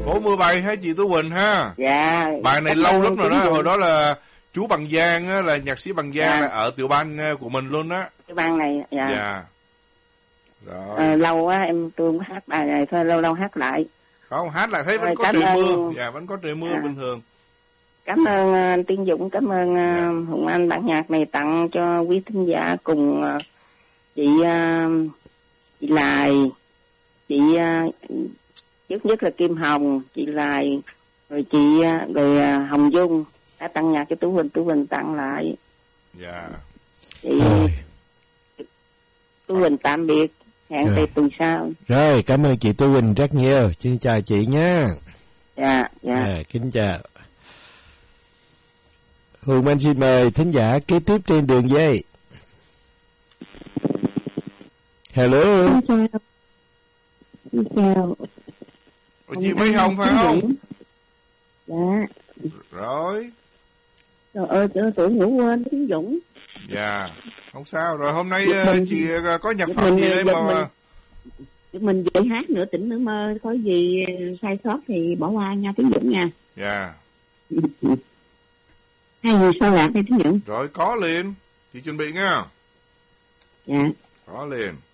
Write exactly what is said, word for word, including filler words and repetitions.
Phố Mưa Bay hả chị Tú Quỳnh ha? Dạ. Bài này lâu lắm rồi đó, hồi đó là chú Bằng Giang á, là nhạc sĩ Bằng Giang dạ. là ở tiểu bang của mình luôn đó. Tiểu bang này, dạ. Dạ. Rồi. À, lâu quá em tôi không hát bài này thôi, lâu lâu hát lại. Không, hát lại thấy vẫn có trời mưa, dạ vẫn có trời mưa à. bình thường. Cảm ơn anh Tiên Dũng, cảm ơn dạ. Hùng Anh. Bản nhạc này tặng cho quý thính giả cùng chị chị Lài, chị trước nhất là Kim Hồng, chị Lài, rồi chị rồi Hồng Dung đã tặng nhạc cho Tú Quỳnh, Tú Quỳnh tặng lại. Dạ. Chị Tú Quỳnh tạm biệt, hẹn từ tuần sau. Rồi, cảm ơn chị Tú Quỳnh rất nhiều. Xin chào chị nha. Dạ, dạ. À, kính chào. Hùng Anh xin mời thính giả kế tiếp trên đường dây. Hello. Xin chào. Xin chào. Ủa, chị Mỹ Hồng phải không? Dạ. Rồi. Trời ơi, tôi ngủ quên Tiến Dũng. Dạ, không sao. Rồi hôm nay mình, chị có nhạc phẩm gì đây mà... Mình, mình dậy hát nửa tỉnh nửa mơ, có gì sai sót thì bỏ qua nha Tiến Dũng nha. Dạ. Hai người sao lạc đây Tiến Dũng? Rồi, có liền. Chị chuẩn bị nha. Dạ. Có liền.